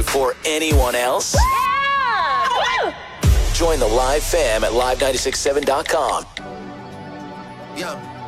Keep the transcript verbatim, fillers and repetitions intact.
before anyone else? Yeah! Join the live fam at live nine six seven dot com. Yeah.